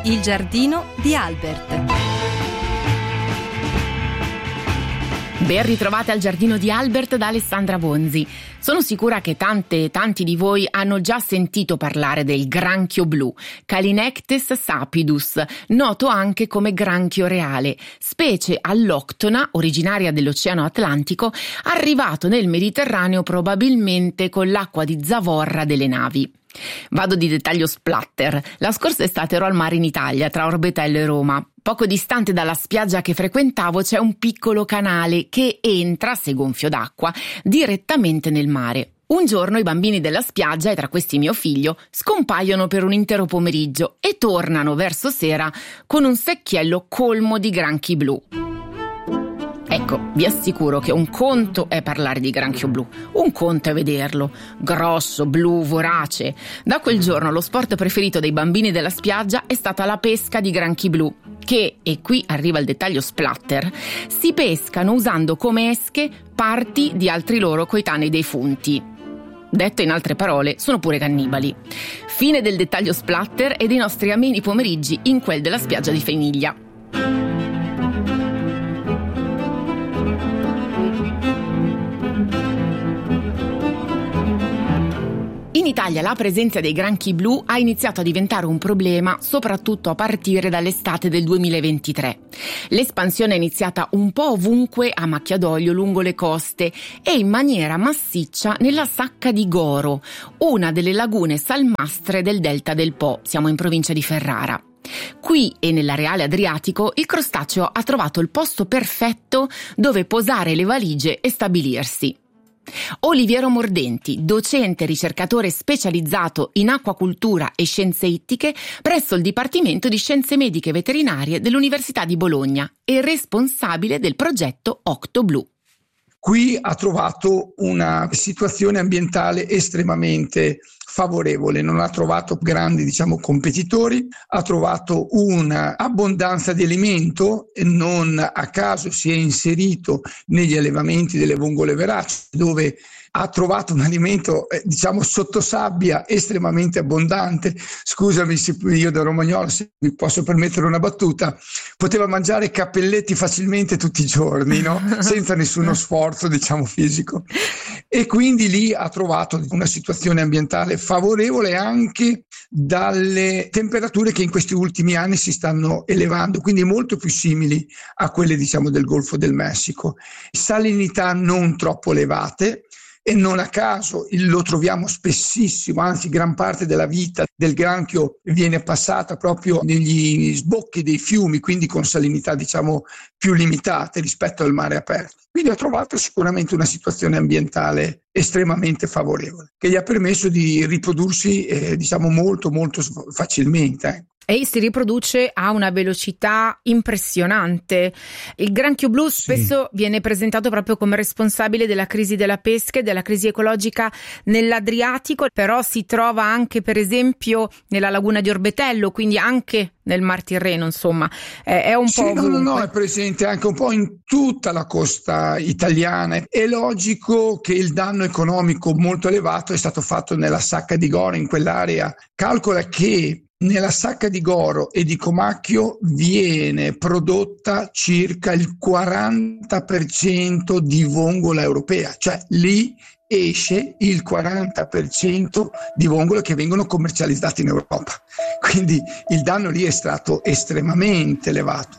Il giardino di Albert. Ben ritrovate al giardino di Albert da Alessandra Bonzi. Sono sicura che tante e tanti di voi hanno già sentito parlare del granchio blu, Calinectes sapidus, noto anche come granchio reale, specie alloctona originaria dell'Oceano Atlantico, arrivato nel Mediterraneo probabilmente con l'acqua di zavorra delle navi. Vado di dettaglio splatter. La scorsa estate ero al mare in Italia, tra Orbetello e Roma. Poco distante dalla spiaggia che frequentavo c'è un piccolo canale che entra, se gonfio d'acqua, direttamente nel mare. Un giorno i bambini della spiaggia, e tra questi mio figlio, scompaiono per un intero pomeriggio e tornano verso sera con un secchiello colmo di granchi blu. Ecco, vi assicuro che un conto è parlare di granchio blu, un conto è vederlo, grosso, blu, vorace. Da quel giorno lo sport preferito dei bambini della spiaggia è stata la pesca di granchi blu, che, e qui arriva il dettaglio splatter, si pescano usando come esche parti di altri loro coetanei defunti. Detto in altre parole, sono pure cannibali. Fine del dettaglio splatter e dei nostri ameni pomeriggi in quel della spiaggia di Feniglia. In Italia la presenza dei granchi blu ha iniziato a diventare un problema soprattutto a partire dall'estate del 2023. L'espansione è iniziata un po' ovunque a macchia d'olio lungo le coste e in maniera massiccia nella Sacca di Goro, una delle lagune salmastre del delta del Po, siamo in provincia di Ferrara. Qui e nell'areale adriatico il crostaceo ha trovato il posto perfetto dove posare le valigie e stabilirsi. Oliviero Mordenti, docente e ricercatore specializzato in acquacultura e scienze ittiche presso il Dipartimento di Scienze Mediche Veterinarie dell'Università di Bologna e responsabile del progetto OctoBlu. Qui ha trovato una situazione ambientale estremamente favorevole, non ha trovato grandi competitori, ha trovato un'abbondanza di alimento e non a caso si è inserito negli allevamenti delle vongole veraci, dove ha trovato un alimento sotto sabbia estremamente abbondante. Scusami se io da romagnolo, se mi posso permettere una battuta, poteva mangiare cappelletti facilmente tutti i giorni, no? Senza nessuno sforzo fisico, e quindi lì ha trovato una situazione ambientale favorevole anche dalle temperature che in questi ultimi anni si stanno elevando, quindi molto più simili a quelle del Golfo del Messico. Salinità non troppo elevate, e non a caso lo troviamo spessissimo, anzi gran parte della vita del granchio viene passata proprio negli sbocchi dei fiumi, quindi con salinità più limitate rispetto al mare aperto. Quindi ha trovato sicuramente una situazione ambientale estremamente favorevole, che gli ha permesso di riprodursi molto molto facilmente. E si riproduce a una velocità impressionante. Il granchio blu spesso viene presentato proprio come responsabile della crisi della pesca e della crisi ecologica nell'Adriatico, però si trova anche per esempio nella laguna di Orbetello, quindi anche nel Mar Tirreno, insomma, è un po' ovunque. No, è presente anche un po' in tutta la costa italiana. È logico che il danno economico molto elevato è stato fatto nella Sacca di Goro, in quell'area. Calcola che nella Sacca di Goro e di Comacchio viene prodotta circa il 40% di vongola europea, cioè lì esce il 40% di vongole che vengono commercializzate in Europa. Quindi il danno lì è stato estremamente elevato.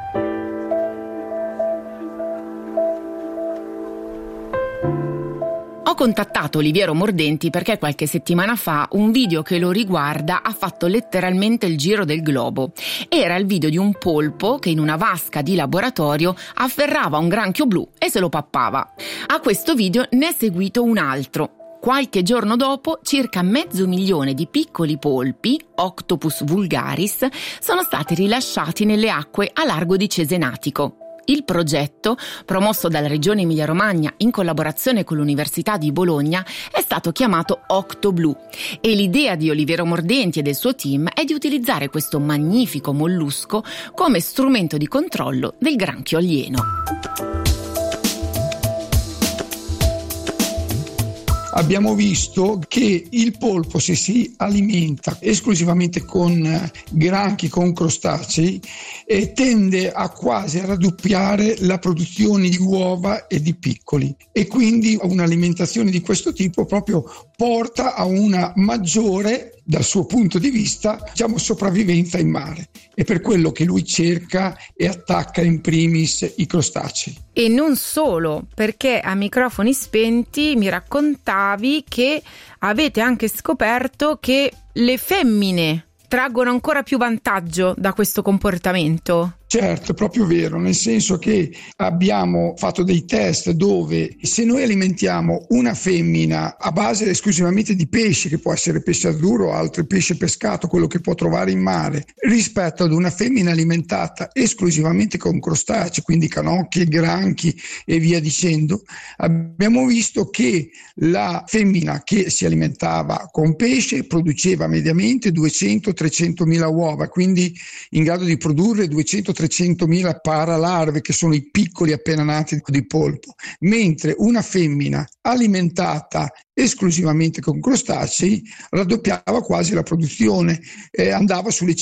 Ho contattato Oliviero Mordenti perché qualche settimana fa un video che lo riguarda ha fatto letteralmente il giro del globo. Era il video di un polpo che in una vasca di laboratorio afferrava un granchio blu e se lo pappava. A questo video ne è seguito un altro. Qualche giorno dopo, circa 500.000 di piccoli polpi, Octopus vulgaris, sono stati rilasciati nelle acque a largo di Cesenatico. Il progetto, promosso dalla Regione Emilia-Romagna in collaborazione con l'Università di Bologna, è stato chiamato OctoBlu e l'idea di Oliviero Mordenti e del suo team è di utilizzare questo magnifico mollusco come strumento di controllo del granchio alieno. abbiamo visto che il polpo, se si alimenta esclusivamente con granchi, con crostacei, tende a quasi a raddoppiare la produzione di uova e di piccoli, e quindi un'alimentazione di questo tipo proprio porta a una maggiore, dal suo punto di vista, sopravvivenza in mare. È per quello che lui cerca e attacca in primis i crostacei. E non solo, perché a microfoni spenti mi raccontavi che avete anche scoperto che le femmine traggono ancora più vantaggio da questo comportamento. Certo, è proprio vero, nel senso che abbiamo fatto dei test dove se noi alimentiamo una femmina a base esclusivamente di pesce, che può essere pesce azzurro o altro pesce pescato, quello che può trovare in mare, rispetto ad una femmina alimentata esclusivamente con crostacei, quindi canocchie, granchi e via dicendo, abbiamo visto che la femmina che si alimentava con pesce produceva mediamente 200-300 mila uova, quindi in grado di produrre 200-300.000 paralarve, che sono i piccoli appena nati di polpo, mentre una femmina alimentata esclusivamente con crostacei raddoppiava quasi la produzione, andava sulle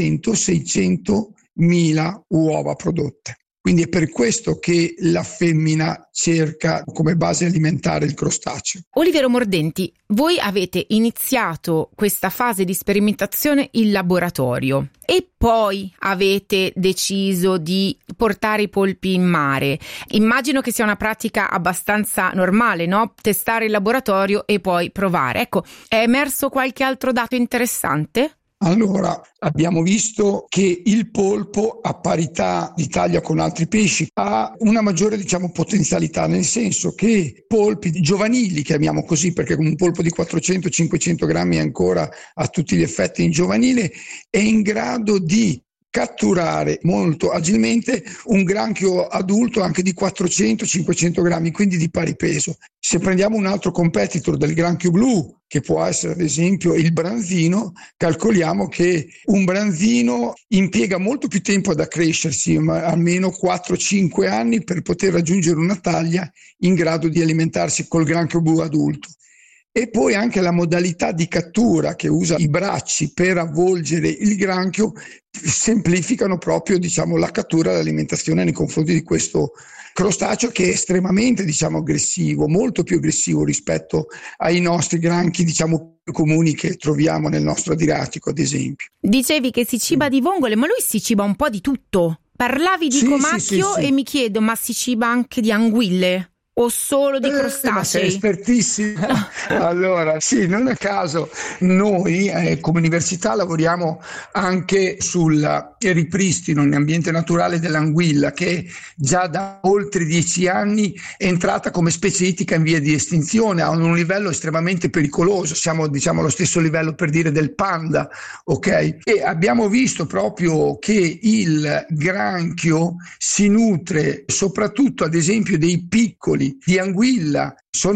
500-600.000 uova prodotte. Quindi è per questo che la femmina cerca come base alimentare il crostaceo. Oliviero Mordenti, voi avete iniziato questa fase di sperimentazione in laboratorio e poi avete deciso di portare i polpi in mare. Immagino che sia una pratica abbastanza normale, no? Testare in laboratorio e poi provare. Ecco, è emerso qualche altro dato interessante? Allora, abbiamo visto che il polpo, a parità di taglia con altri pesci, ha una maggiore, potenzialità, nel senso che polpi giovanili, chiamiamo così, perché un polpo di 400-500 grammi è ancora a tutti gli effetti in giovanile, è in grado di catturare molto agilmente un granchio adulto anche di 400-500 grammi, quindi di pari peso. Se prendiamo un altro competitor del granchio blu, che può essere ad esempio il branzino, calcoliamo che un branzino impiega molto più tempo ad accrescersi, almeno 4-5 anni, per poter raggiungere una taglia in grado di alimentarsi col granchio blu adulto. E poi anche la modalità di cattura, che usa i bracci per avvolgere il granchio, semplificano proprio la cattura e l'alimentazione nei confronti di questo crostaceo, che è estremamente aggressivo, molto più aggressivo rispetto ai nostri granchi più comuni che troviamo nel nostro Adriatico, ad esempio. Dicevi che si ciba di vongole, ma lui si ciba un po' di tutto. Parlavi di comacchio e mi chiedo, ma si ciba anche di anguille? O solo di crostacei? Ma sei espertissima. Allora, sì, non a caso noi come università lavoriamo anche sul ripristino in ambiente naturale dell'anguilla, che già da oltre 10 anni è entrata come specie ittica in via di estinzione a un livello estremamente pericoloso. Siamo allo stesso livello, per dire, del panda, ok? E abbiamo visto proprio che il granchio si nutre soprattutto, ad esempio, dei piccoli di anguilla.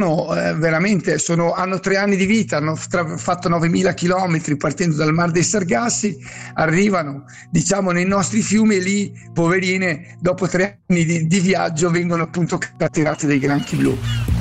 Hanno 3 anni di vita, hanno fatto 9.000 chilometri partendo dal Mar dei Sargassi, arrivano nei nostri fiumi, e lì, poverine, dopo 3 anni di viaggio vengono appunto catturati dai granchi blu.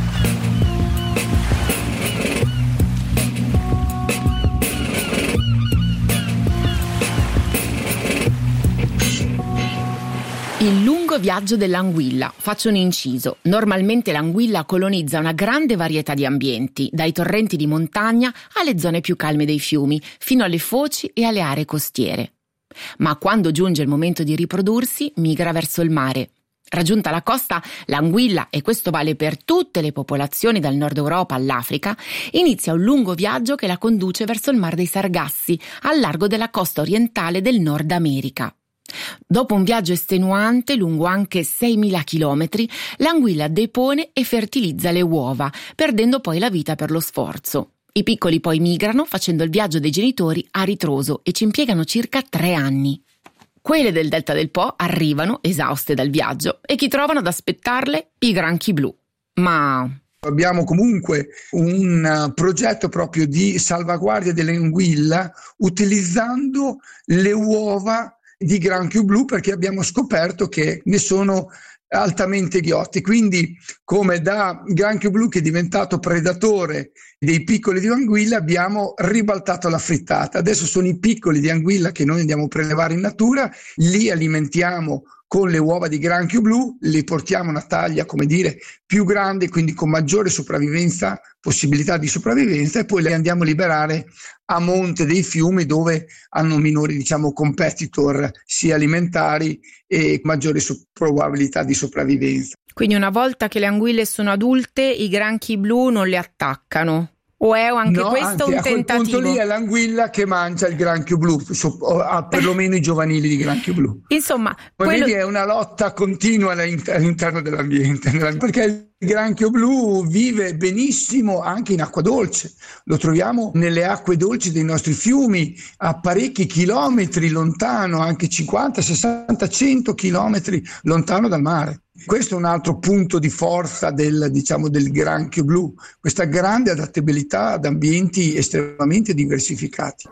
Il lungo viaggio dell'anguilla. Faccio un inciso. Normalmente l'anguilla colonizza una grande varietà di ambienti, dai torrenti di montagna alle zone più calme dei fiumi, fino alle foci e alle aree costiere. Ma quando giunge il momento di riprodursi, migra verso il mare. Raggiunta la costa, l'anguilla, e questo vale per tutte le popolazioni dal Nord Europa all'Africa, inizia un lungo viaggio che la conduce verso il Mar dei Sargassi, al largo della costa orientale del Nord America. Dopo un viaggio estenuante, lungo anche 6.000 chilometri, l'anguilla depone e fertilizza le uova, perdendo poi la vita per lo sforzo. I piccoli poi migrano, facendo il viaggio dei genitori a ritroso, e ci impiegano circa 3 anni. Quelle del Delta del Po arrivano, esauste dal viaggio, e chi trovano ad aspettarle? I granchi blu. Ma abbiamo comunque un progetto proprio di salvaguardia dell'anguilla utilizzando le uova di granchio blu, perché abbiamo scoperto che ne sono altamente ghiotti. Quindi, come da granchio blu che è diventato predatore dei piccoli di anguilla, abbiamo ribaltato la frittata. Adesso sono i piccoli di anguilla che noi andiamo a prelevare in natura, li alimentiamo con le uova di granchio blu, li portiamo a una taglia, come dire, più grande, quindi con maggiore possibilità di sopravvivenza, e poi le andiamo a liberare a monte dei fiumi dove hanno minori, diciamo, competitor sia alimentari e maggiore probabilità di sopravvivenza. Quindi una volta che le anguille sono adulte, i granchi blu non le attaccano? O è anche questo un tentativo? A quel punto lì è l'anguilla che mangia il granchio blu, perlomeno i giovanili di granchio blu. Insomma, quindi è una lotta continua all'interno dell'ambiente, perché il granchio blu vive benissimo anche in acqua dolce. Lo troviamo nelle acque dolci dei nostri fiumi, a parecchi chilometri lontano, anche 50, 60, 100 chilometri lontano dal mare. Questo è un altro punto di forza del granchio blu, questa grande adattabilità ad ambienti estremamente diversificati.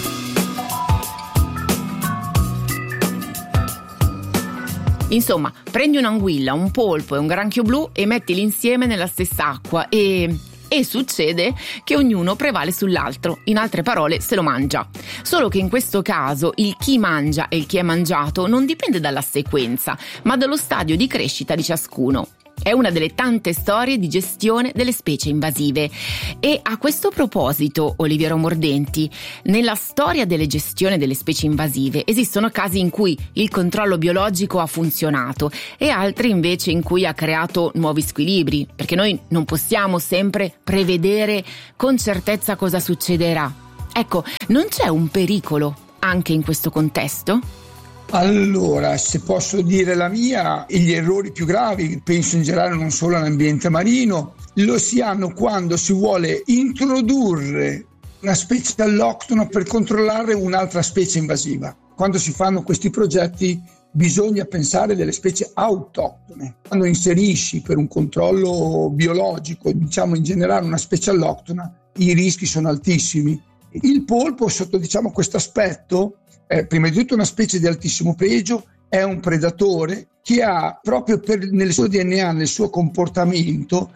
Insomma, prendi un'anguilla, un polpo e un granchio blu e mettili insieme nella stessa acqua e succede che ognuno prevale sull'altro, in altre parole se lo mangia. Solo che in questo caso il chi mangia e il chi è mangiato non dipende dalla sequenza, ma dallo stadio di crescita di ciascuno. È una delle tante storie di gestione delle specie invasive. E a questo proposito, Oliviero Mordenti, nella storia delle gestioni delle specie invasive esistono casi in cui il controllo biologico ha funzionato e altri invece in cui ha creato nuovi squilibri, perché noi non possiamo sempre prevedere con certezza cosa succederà. Ecco, non c'è un pericolo anche in questo contesto? Allora, se posso dire la mia, gli errori più gravi, penso in generale non solo all'ambiente marino, lo si hanno quando si vuole introdurre una specie alloctona per controllare un'altra specie invasiva. Quando si fanno questi progetti bisogna pensare delle specie autoctone. Quando inserisci per un controllo biologico, diciamo in generale, una specie alloctona, i rischi sono altissimi. Il polpo, sotto questo aspetto, è prima di tutto una specie di altissimo pregio, è un predatore che ha proprio nel suo DNA, nel suo comportamento,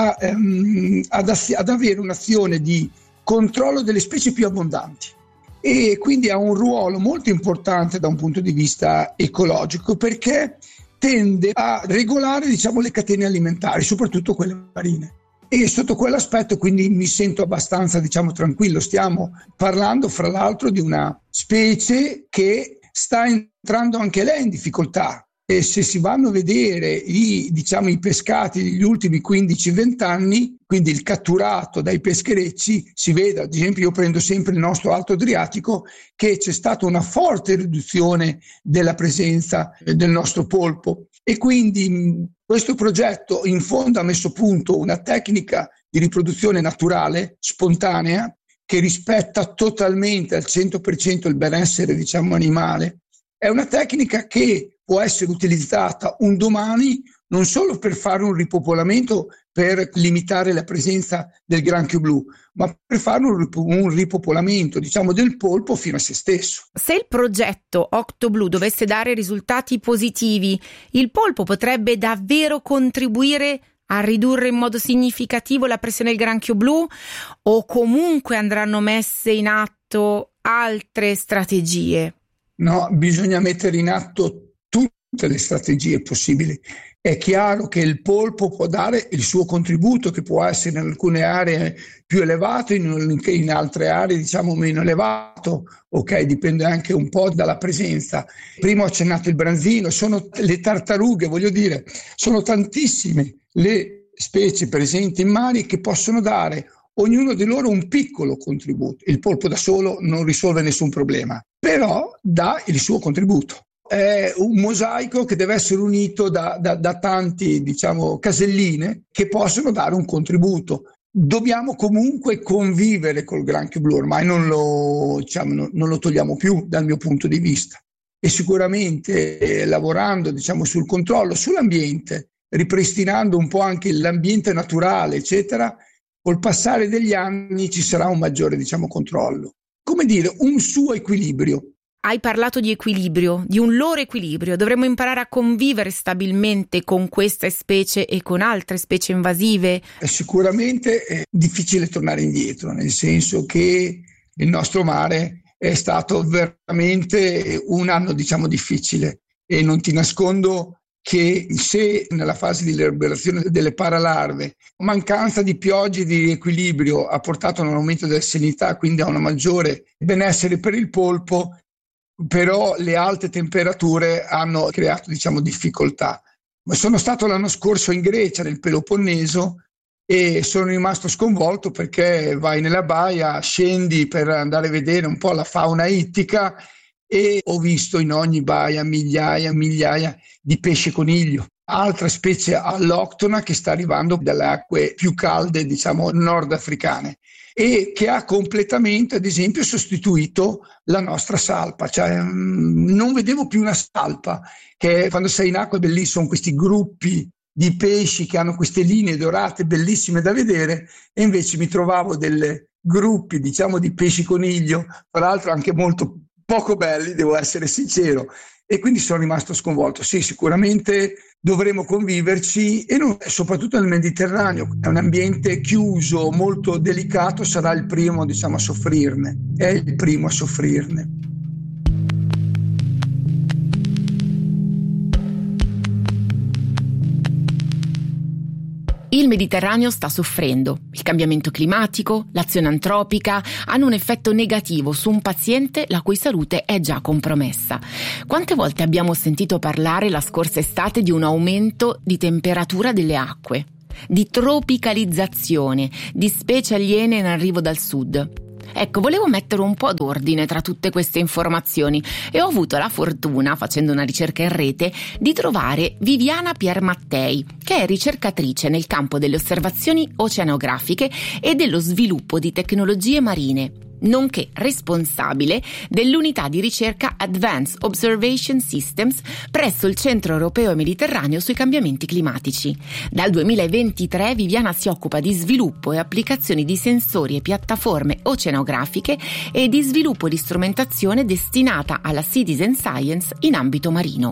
ad avere un'azione di controllo delle specie più abbondanti, e quindi ha un ruolo molto importante da un punto di vista ecologico, perché tende a regolare le catene alimentari, soprattutto quelle marine. E sotto quell'aspetto quindi mi sento abbastanza tranquillo. Stiamo parlando fra l'altro di una specie che sta entrando anche lei in difficoltà, e se si vanno a vedere i pescati degli ultimi 15-20 anni, quindi il catturato dai pescherecci, si vede, ad esempio io prendo sempre il nostro Alto Adriatico, che c'è stata una forte riduzione della presenza del nostro polpo, e quindi questo progetto in fondo ha messo a punto una tecnica di riproduzione naturale, spontanea, che rispetta totalmente al 100% il benessere animale. È una tecnica che può essere utilizzata un domani non solo per fare un ripopolamento, per limitare la presenza del granchio blu, ma per fare un ripopolamento del polpo fino a se stesso. Se il progetto OctoBlue dovesse dare risultati positivi, il polpo potrebbe davvero contribuire a ridurre in modo significativo la pressione del granchio blu, o comunque andranno messe in atto altre strategie? No, bisogna mettere in atto tutte le strategie possibili. È chiaro che il polpo può dare il suo contributo, che può essere in alcune aree più elevato, in altre aree meno elevato, ok, dipende anche un po' dalla presenza. Prima ho accennato il branzino, sono le tartarughe, voglio dire, sono tantissime le specie presenti in mare che possono dare ognuno di loro un piccolo contributo. Il polpo da solo non risolve nessun problema, però dà il suo contributo. È un mosaico che deve essere unito da tanti, caselline che possono dare un contributo. Dobbiamo comunque convivere col granchio blu, ormai non lo togliamo più dal mio punto di vista, e sicuramente lavorando sul controllo sull'ambiente, ripristinando un po' anche l'ambiente naturale, eccetera, col passare degli anni ci sarà un maggiore controllo. Come dire, un suo equilibrio. Hai parlato di equilibrio, di un loro equilibrio. Dovremmo imparare a convivere stabilmente con queste specie e con altre specie invasive? Sicuramente è difficile tornare indietro, nel senso che il nostro mare è stato veramente un anno, difficile, e non ti nascondo che se nella fase di liberazione delle paralarve mancanza di piogge e di equilibrio ha portato a un aumento della salinità, quindi a una maggiore benessere per il polpo, però le alte temperature hanno creato difficoltà. Ma sono stato l'anno scorso in Grecia, nel Peloponneso, e sono rimasto sconvolto perché vai nella baia, scendi per andare a vedere un po' la fauna ittica e ho visto in ogni baia migliaia di pesce coniglio, altra specie alloctona che sta arrivando dalle acque più calde, nordafricane, e che ha completamente, ad esempio, sostituito la nostra salpa. Cioè, non vedevo più una salpa, che quando sei in acqua è bellissimo, sono questi gruppi di pesci che hanno queste linee dorate bellissime da vedere, e invece mi trovavo dei gruppi, di pesci coniglio, tra l'altro anche molto poco belli, devo essere sincero, e quindi sono rimasto sconvolto. Sì, sicuramente dovremo conviverci, e soprattutto nel Mediterraneo, è un ambiente chiuso, molto delicato, sarà il primo, a soffrirne, è il primo a soffrirne. Il Mediterraneo sta soffrendo. Il cambiamento climatico, l'azione antropica hanno un effetto negativo su un paziente la cui salute è già compromessa. Quante volte abbiamo sentito parlare la scorsa estate di un aumento di temperatura delle acque, di tropicalizzazione, di specie aliene in arrivo dal sud? Ecco, volevo mettere un po' d'ordine tra tutte queste informazioni e ho avuto la fortuna, facendo una ricerca in rete, di trovare Viviana Piermattei, che è ricercatrice nel campo delle osservazioni oceanografiche e dello sviluppo di tecnologie marine, nonché responsabile dell'unità di ricerca Advanced Observation Systems presso il Centro Europeo e Mediterraneo sui cambiamenti climatici. Dal 2023 Viviana si occupa di sviluppo e applicazioni di sensori e piattaforme oceanografiche e di sviluppo di strumentazione destinata alla citizen science in ambito marino.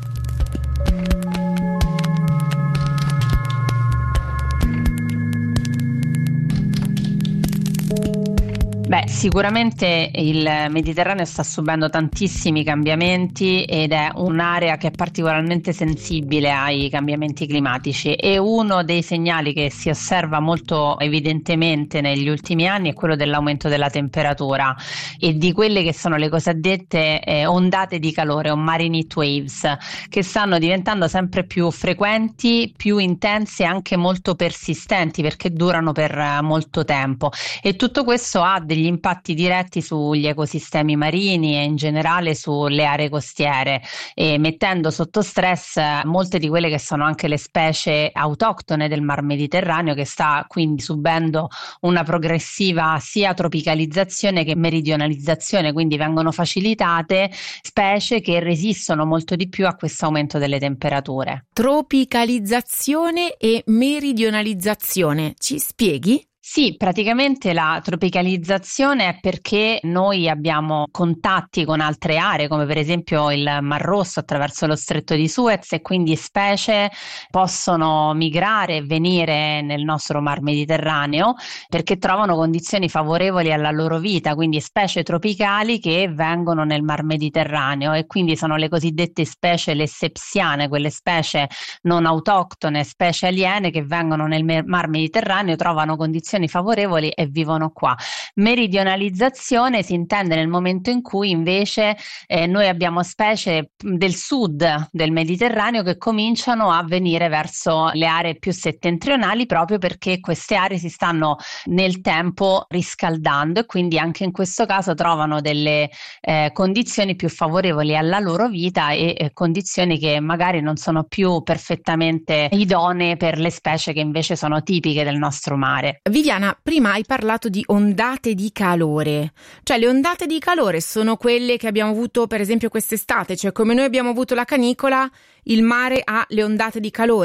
Beh, sicuramente il Mediterraneo sta subendo tantissimi cambiamenti ed è un'area che è particolarmente sensibile ai cambiamenti climatici, e uno dei segnali che si osserva molto evidentemente negli ultimi anni è quello dell'aumento della temperatura e di quelle che sono le cosiddette ondate di calore o marine heat waves, che stanno diventando sempre più frequenti, più intense e anche molto persistenti, perché durano per molto tempo, e tutto questo ha degli impatti diretti sugli ecosistemi marini e in generale sulle aree costiere, e mettendo sotto stress molte di quelle che sono anche le specie autoctone del Mar Mediterraneo, che sta quindi subendo una progressiva sia tropicalizzazione che meridionalizzazione, quindi vengono facilitate specie che resistono molto di più a questo aumento delle temperature. Tropicalizzazione e meridionalizzazione, ci spieghi? Sì, praticamente la tropicalizzazione è perché noi abbiamo contatti con altre aree, come per esempio il Mar Rosso attraverso lo Stretto di Suez, e quindi specie possono migrare e venire nel nostro Mar Mediterraneo perché trovano condizioni favorevoli alla loro vita, quindi specie tropicali che vengono nel Mar Mediterraneo, e quindi sono le cosiddette specie lessepsiane, quelle specie non autoctone, specie aliene che vengono nel Mar Mediterraneo, trovano condizioni favorevoli e vivono qua. Meridionalizzazione si intende nel momento in cui invece noi abbiamo specie del sud del Mediterraneo che cominciano a venire verso le aree più settentrionali, proprio perché queste aree si stanno nel tempo riscaldando, e quindi anche in questo caso trovano delle condizioni più favorevoli alla loro vita e condizioni che magari non sono più perfettamente idonee per le specie che invece sono tipiche del nostro mare. Viviana, prima hai parlato di ondate di calore, cioè le ondate di calore sono quelle che abbiamo avuto per esempio quest'estate, cioè come noi abbiamo avuto la canicola, il mare ha le ondate di calore?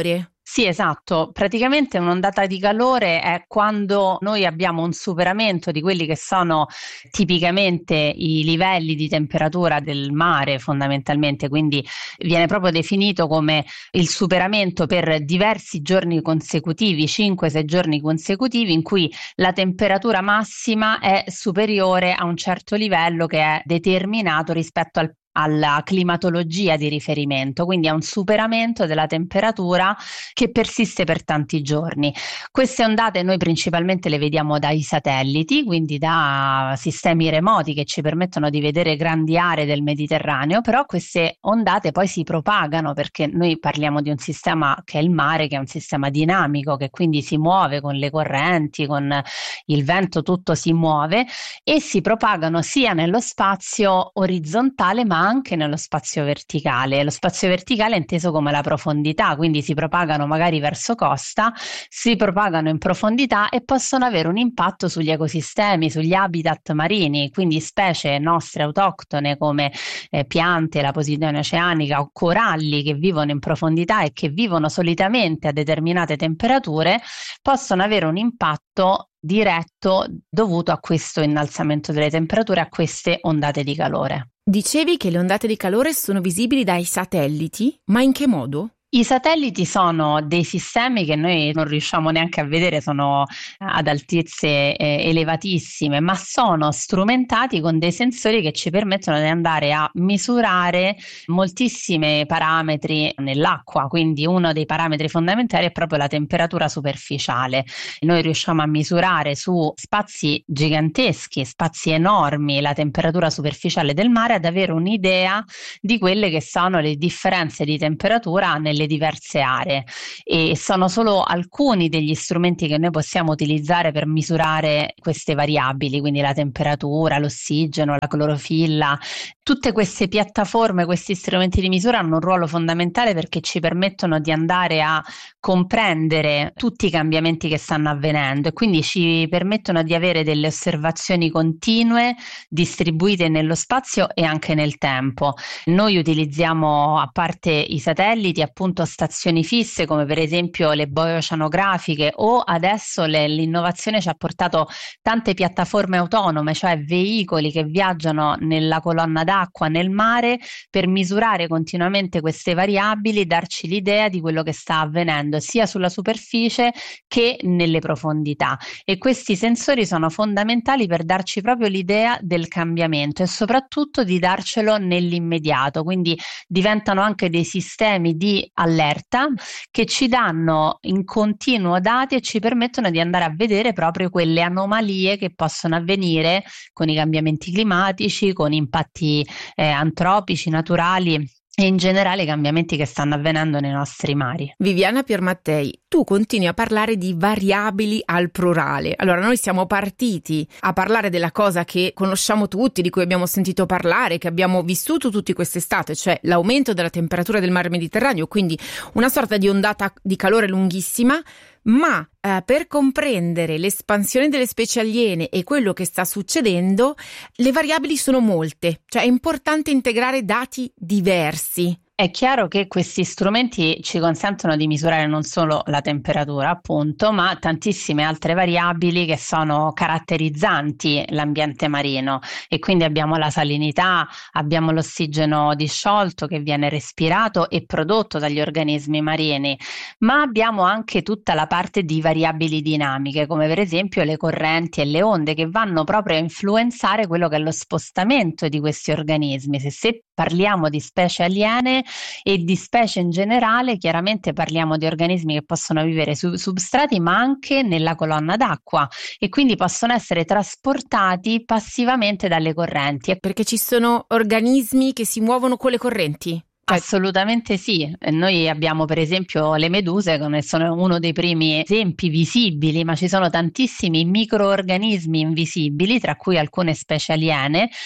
Sì, esatto. Praticamente un'ondata di calore è quando noi abbiamo un superamento di quelli che sono tipicamente i livelli di temperatura del mare, fondamentalmente, quindi viene proprio definito come il superamento per diversi giorni consecutivi, 5-6 giorni consecutivi, in cui la temperatura massima è superiore a un certo livello che è determinato rispetto alla climatologia di riferimento, quindi a un superamento della temperatura che persiste per tanti giorni. Queste ondate noi principalmente le vediamo dai satelliti, quindi da sistemi remoti che ci permettono di vedere grandi aree del Mediterraneo, però queste ondate poi si propagano, perché noi parliamo di un sistema che è il mare, che è un sistema dinamico, che quindi si muove con le correnti, con il vento, tutto si muove, e si propagano sia nello spazio orizzontale ma anche nello spazio verticale. Lo spazio verticale è inteso come la profondità, quindi si propagano magari verso costa, si propagano in profondità e possono avere un impatto sugli ecosistemi, sugli habitat marini, quindi specie nostre autoctone come piante, la Posidonia oceanica o coralli che vivono in profondità e che vivono solitamente a determinate temperature, possono avere un impatto diretto dovuto a questo innalzamento delle temperature, a queste ondate di calore. Dicevi che le ondate di calore sono visibili dai satelliti, ma in che modo? I satelliti sono dei sistemi che noi non riusciamo neanche a vedere, sono ad altezze elevatissime, ma sono strumentati con dei sensori che ci permettono di andare a misurare moltissimi parametri nell'acqua, quindi uno dei parametri fondamentali è proprio la temperatura superficiale. Noi riusciamo a misurare su spazi giganteschi, spazi enormi, la temperatura superficiale del mare, ad avere un'idea di quelle che sono le differenze di temperatura nelle diverse aree, e sono solo alcuni degli strumenti che noi possiamo utilizzare per misurare queste variabili, quindi la temperatura, l'ossigeno, la clorofilla. Tutte queste piattaforme, questi strumenti di misura hanno un ruolo fondamentale perché ci permettono di andare a comprendere tutti i cambiamenti che stanno avvenendo e quindi ci permettono di avere delle osservazioni continue distribuite nello spazio e anche nel tempo. Noi utilizziamo, a parte i satelliti, appunto stazioni fisse come per esempio le boe oceanografiche, o adesso l'innovazione ci ha portato tante piattaforme autonome, cioè veicoli che viaggiano nella colonna d'acqua, nel mare, per misurare continuamente queste variabili, darci l'idea di quello che sta avvenendo sia sulla superficie che nelle profondità, e questi sensori sono fondamentali per darci proprio l'idea del cambiamento e soprattutto di darcelo nell'immediato, quindi diventano anche dei sistemi di allerta che ci danno in continuo dati e ci permettono di andare a vedere proprio quelle anomalie che possono avvenire con i cambiamenti climatici, con impatti antropici, naturali e in generale i cambiamenti che stanno avvenendo nei nostri mari. Viviana Piermattei, tu continui a parlare di variabili al plurale. Allora, noi siamo partiti a parlare della cosa che conosciamo tutti, di cui abbiamo sentito parlare, che abbiamo vissuto tutti quest'estate, cioè l'aumento della temperatura del mar Mediterraneo, quindi una sorta di ondata di calore lunghissima, ma per comprendere l'espansione delle specie aliene e quello che sta succedendo, le variabili sono molte, cioè è importante integrare dati diversi. È chiaro che questi strumenti ci consentono di misurare non solo la temperatura, appunto, ma tantissime altre variabili che sono caratterizzanti l'ambiente marino, e quindi abbiamo la salinità, abbiamo l'ossigeno disciolto che viene respirato e prodotto dagli organismi marini, ma abbiamo anche tutta la parte di variabili dinamiche, come per esempio le correnti e le onde, che vanno proprio a influenzare quello che è lo spostamento di questi organismi. Se parliamo di specie aliene e di specie in generale, chiaramente parliamo di organismi che possono vivere su substrati ma anche nella colonna d'acqua, e quindi possono essere trasportati passivamente dalle correnti. Perché ci sono organismi che si muovono con le correnti? Assolutamente sì, noi abbiamo per esempio le meduse, che sono uno dei primi esempi visibili, ma ci sono tantissimi microorganismi invisibili, tra cui alcune specie aliene,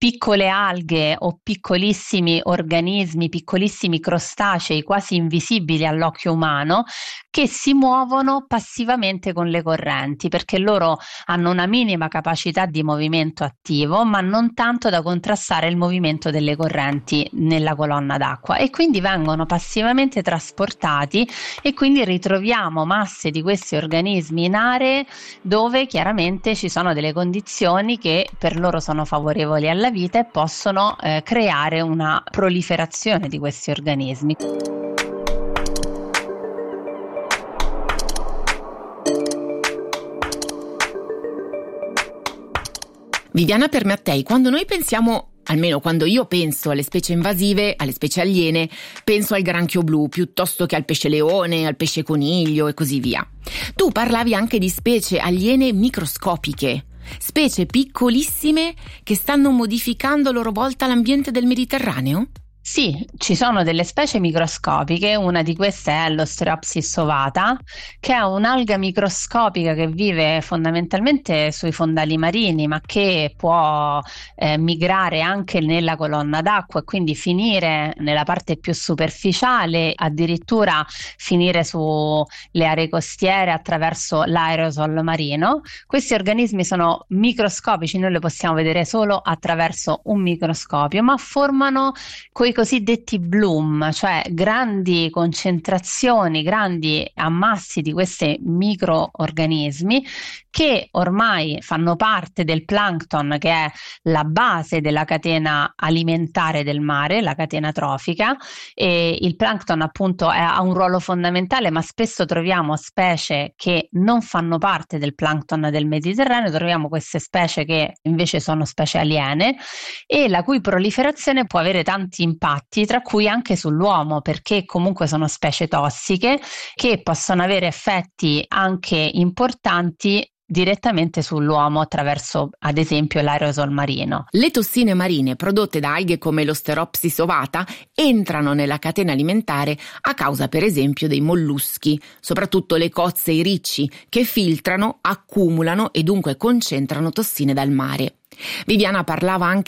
piccole alghe o piccolissimi organismi, piccolissimi crostacei quasi invisibili all'occhio umano che si muovono passivamente con le correnti, perché loro hanno una minima capacità di movimento attivo, ma non tanto da contrastare il movimento delle correnti nella colonna d'acqua, e quindi vengono passivamente trasportati, e quindi ritroviamo masse di questi organismi in aree dove chiaramente ci sono delle condizioni che per loro sono favorevoli alla vita e possono creare una proliferazione di questi organismi. Viviana Permattei, quando noi pensiamo, almeno quando io penso alle specie invasive, alle specie aliene, penso al granchio blu piuttosto che al pesce leone, al pesce coniglio e così via. Tu parlavi anche di specie aliene microscopiche, specie piccolissime che stanno modificando a loro volta l'ambiente del Mediterraneo? Sì, ci sono delle specie microscopiche, una di queste è l'Osteropsis ovata, che è un'alga microscopica che vive fondamentalmente sui fondali marini, ma che può migrare anche nella colonna d'acqua e quindi finire nella parte più superficiale, addirittura finire sulle aree costiere attraverso l'aerosol marino. Questi organismi sono microscopici, noi li possiamo vedere solo attraverso un microscopio, ma formano i cosiddetti bloom, cioè grandi concentrazioni, grandi ammassi di questi microorganismi che ormai fanno parte del plankton, che è la base della catena alimentare del mare, la catena trofica, e il plankton appunto ha un ruolo fondamentale, ma spesso troviamo specie che non fanno parte del plankton del Mediterraneo, troviamo queste specie che invece sono specie aliene e la cui proliferazione può avere tanti impatti, tra cui anche sull'uomo, perché comunque sono specie tossiche che possono avere effetti anche importanti direttamente sull'uomo attraverso, ad esempio, l'aerosol marino. Le tossine marine prodotte da alghe come l'Osteropsis ovata entrano nella catena alimentare a causa, per esempio, dei molluschi, soprattutto le cozze e i ricci, che filtrano, accumulano e dunque concentrano tossine dal mare. Viviana parlava anche